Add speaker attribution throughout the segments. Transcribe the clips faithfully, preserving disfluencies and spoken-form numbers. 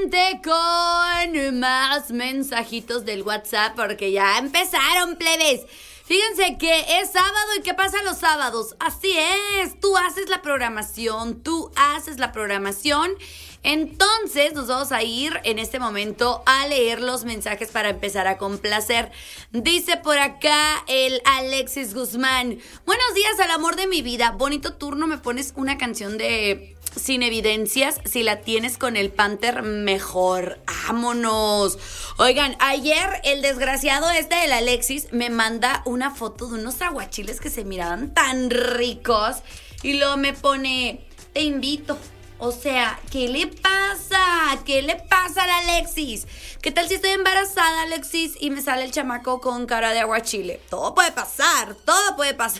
Speaker 1: rápidamente con más mensajitos del WhatsApp porque ya empezaron, plebes. Fíjense que es sábado y ¿qué pasa los sábados? Así es, tú haces la programación, tú haces la programación. Entonces nos vamos a ir en este momento a leer los mensajes para empezar a complacer. Dice por acá el Alexis Guzmán: buenos días al amor de mi vida, bonito turno, me pones una canción de Sin Evidencias, si la tienes con el Panther mejor, vámonos. Oigan, ayer el desgraciado este del Alexis me manda una foto de unos aguachiles que se miraban tan ricos y luego me pone, te invito. O sea, ¿qué le pasa? ¿Qué le pasa al Alexis? ¿Qué tal si estoy embarazada, Alexis, y me sale el chamaco con cara de aguachile? Todo puede pasar, todo puede pasar.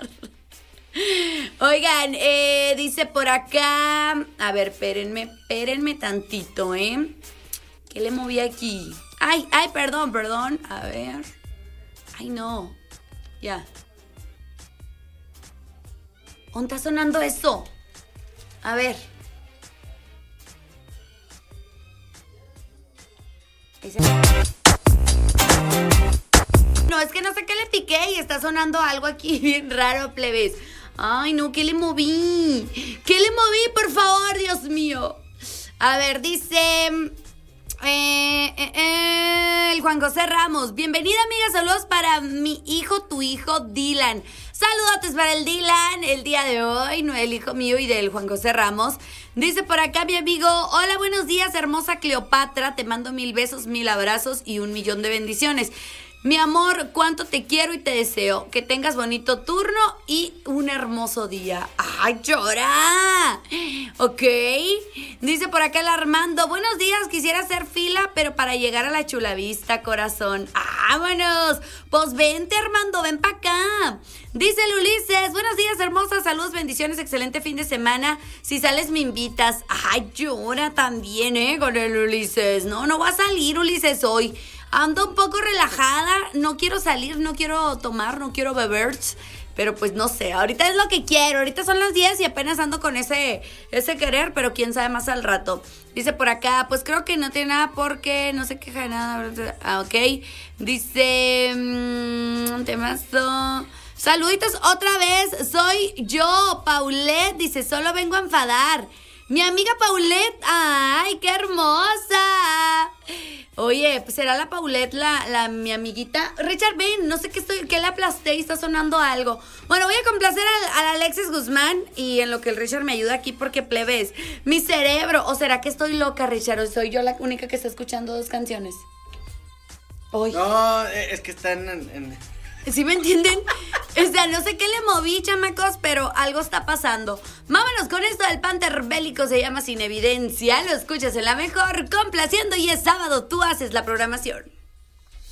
Speaker 1: Oigan, eh, dice por acá, a ver, espérenme, espérenme tantito, ¿eh? ¿Qué le moví aquí? Ay, ay, perdón, perdón, a ver. Ay, no, ya. ¿Dónde está sonando eso? A ver. Ese... No, es que no sé qué le piqué y está sonando algo aquí bien raro, plebes. Ay, no, ¿qué le moví? ¿Qué le moví, por favor, Dios mío? A ver, dice... Eh, eh, eh, el Juan José Ramos: bienvenida, amiga, saludos para mi hijo, tu hijo Dylan. Saludotes para el Dylan el día de hoy, no el hijo mío y del Juan José Ramos. Dice por acá mi amigo: hola, buenos días, hermosa Cleopatra, te mando mil besos, mil abrazos y un millón de bendiciones. Mi amor, cuánto te quiero y te deseo. Que tengas bonito turno y un hermoso día. ¡Ay, llora! Ok. Dice por acá el Armando: buenos días, quisiera hacer fila, pero para llegar a la Chulavista, corazón. ¡Vámonos! Pues vente, Armando, ven para acá. Dice el Ulises: buenos días, hermosa, saludos, bendiciones, excelente fin de semana. Si sales me invitas. ¡Ay, llora también, eh, con el Ulises! No, no va a salir, Ulises, hoy. Ando un poco relajada, no quiero salir, no quiero tomar, no quiero beber, pero pues no sé, ahorita es lo que quiero, ahorita son las diez y apenas ando con ese, ese querer, pero quién sabe más al rato. Dice por acá, pues creo que no tiene nada porque no se queja de nada, ah, ok. Dice, mmm, temazo. Saluditos otra vez, soy yo, Paulette, dice, solo vengo a enfadar. Mi amiga Paulette, ¡ay, qué hermosa! Oye, pues será la Paulette, la, la mi amiguita. Richard, ven, no sé qué estoy, que le aplasté y está sonando algo. Bueno, voy a complacer al, al Alexis Guzmán y en lo que el Richard me ayuda aquí porque, plebes, mi cerebro. ¿O será que estoy loca, Richard? ¿O soy yo la única que está escuchando dos canciones? Hoy.
Speaker 2: No, es que están en... en...
Speaker 1: ¿Sí me entienden? O sea, no sé qué le moví, chamacos, pero algo está pasando. Vámonos con esto del Panther bélico, se llama Sin Evidencia. Lo escuchas en la mejor, complaciendo, y es sábado, tú haces la programación.